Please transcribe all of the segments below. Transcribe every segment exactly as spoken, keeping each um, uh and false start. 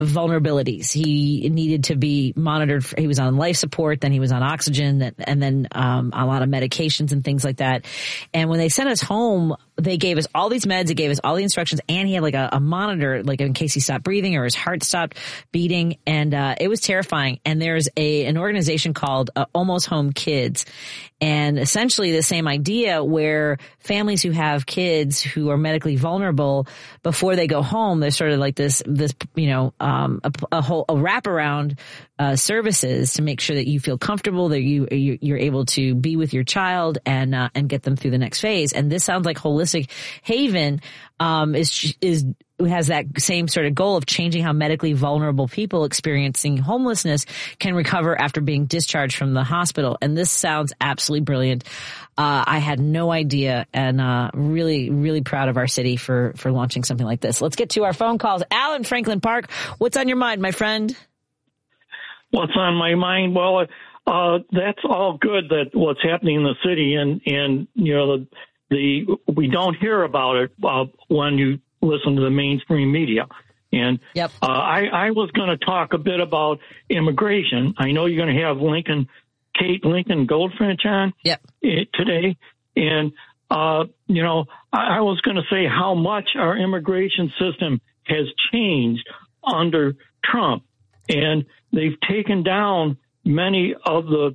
vulnerabilities. He needed to be monitored. For, he was on life support, then he was on oxygen, and then um, a lot of medications and things like that. And when they sent us home, they gave us all these meds, they gave us all the instructions, and he had like a, a monitor, like in case he stopped breathing or his heart stopped beating. And uh, it was terrifying. And there's a an organization called uh, Almost Home Kids. And essentially the same idea where families who have kids who are medically vulnerable, before they go home, there's sort of like this, this, you know, um, a, a whole, a wraparound, uh, services to make sure that you feel comfortable, that you, you you're able to be with your child and, uh, and get them through the next phase. And this sounds like Holistic Haven, um, is, is, has that same sort of goal of changing how medically vulnerable people experiencing homelessness can recover after being discharged from the hospital. And this sounds absolutely brilliant. Uh, I had no idea, and uh, really, really proud of our city for, for launching something like this. Let's get to our phone calls. Alan, Franklin Park, what's on your mind, my friend? What's on my mind? Well, uh, that's all good, that what's happening in the city, and, and you know, the, the we don't hear about it uh, when you listen to the mainstream media. And yep. uh, I, I was going to talk a bit about immigration. I know you're going to have Lincoln, Kate Lincoln Goldfinch on yep. today. And, uh, you know, I, I was going to say how much our immigration system has changed under Trump. And they've taken down many of the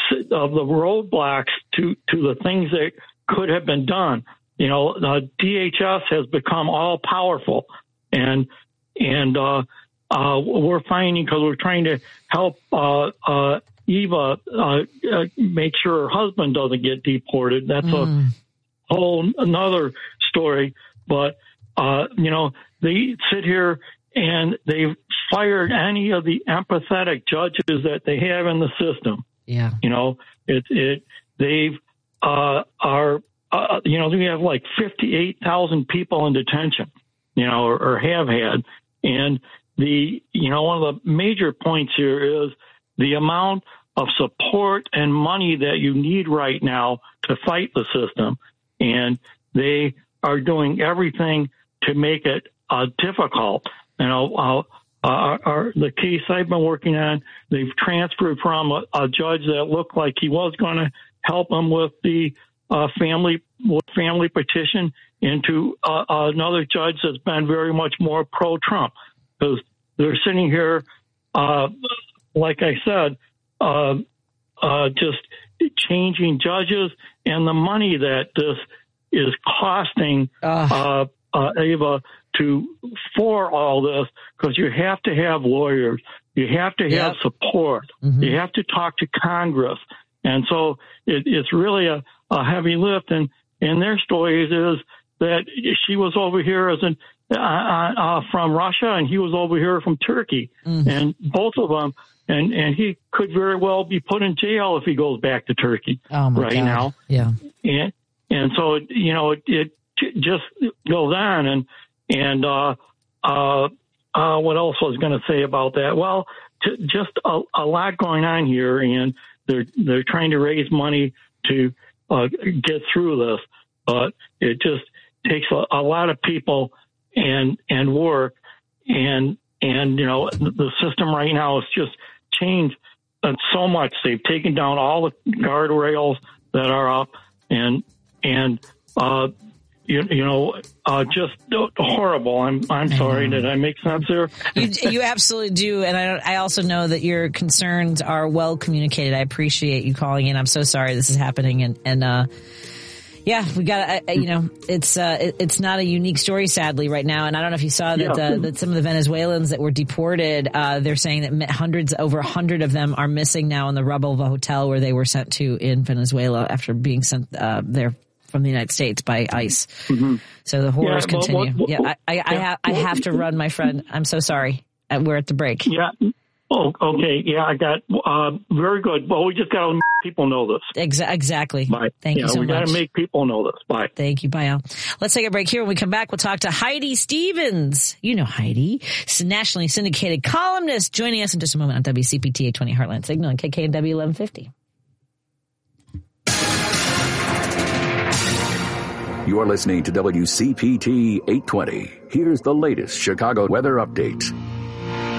of the roadblocks to, to the things that could have been done. You know, the D H S has become all powerful, and and uh, uh, we're finding, because we're trying to help uh, uh, Eva uh, uh, make sure her husband doesn't get deported. That's mm. a whole another story. But uh, you know, they sit here and they've fired any of the empathetic judges that they have in the system. Yeah, you know, it it they've uh, are. Uh, you know, we have like fifty-eight thousand people in detention, you know, or, or have had. And the, you know, one of the major points here is the amount of support and money that you need right now to fight the system. And they are doing everything to make it uh, difficult. You know, uh, uh, our, the case I've been working on, they've transferred from a, a judge that looked like he was going to help them with the Uh, family family petition into uh, another judge that's been very much more pro-Trump, because they're sitting here, uh, like I said, uh, uh, just changing judges, and the money that this is costing uh, uh, Ava to for all this, because you have to have lawyers, you have to have yep. support, mm-hmm. you have to talk to Congress, and so it, it's really a a heavy lift. And, and their stories is that she was over here as an, uh, uh, from Russia, and he was over here from Turkey. Mm-hmm. And both of them, and, and he could very well be put in jail if he goes back to Turkey oh my right God. now. Yeah. And, and so, you know, it, it just goes on. And, and, uh, uh, uh, what else was going to say about that? Well, t- just a, a lot going on here, and they're, they're trying to raise money to, Uh, get through this, but it just takes a, a lot of people and and work, and and you know the system right now is just changed so much. They've taken down all the guardrails that are up, and and uh, you, you know uh, just horrible. I'm I'm sorry. Did I make sense there? You, you absolutely do, and I I also know that your concerns are well communicated. I appreciate you calling in. I'm so sorry this is happening, and and uh, yeah, we got uh, you know it's uh, it, it's not a unique story, sadly, right now. And I don't know if you saw that yeah. uh, that some of the Venezuelans that were deported, uh, they're saying that hundreds, over a hundred of them are missing now in the rubble of a hotel where they were sent to in Venezuela after being sent uh, there from the United States by ICE. Mm-hmm. So the horrors yeah, well, continue. Well, well, yeah, I, I, I, have, I have to run, my friend. I'm so sorry. We're at the break. Yeah. Oh, okay. Yeah, I got uh, very good. Well, we just got to make people know this. Exa- exactly. Bye. Thank yeah, you so we much. We got to make people know this. Bye. Thank you. Bye, Al. Let's take a break here. When we come back, we'll talk to Heidi Stevens. You know Heidi. She's a nationally syndicated columnist, joining us in just a moment on W C P T eight twenty Heartland Signal and K K N W eleven fifty. You're listening to W C P T eight twenty. Here's the latest Chicago weather update.